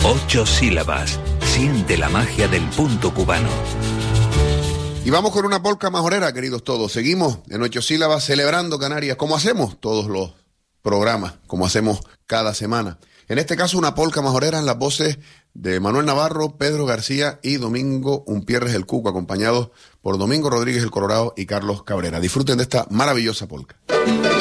8 sílabas. Siente la magia del punto cubano. Y vamos con una polca majorera, queridos todos. Seguimos en 8 sílabas celebrando Canarias, como hacemos todos los programas, como hacemos cada semana. En este caso, una polca majorera en las voces de Manuel Navarro, Pedro García y Domingo Umpierres el Cuco, acompañados por Domingo Rodríguez el Colorado y Carlos Cabrera. Disfruten de esta maravillosa polca.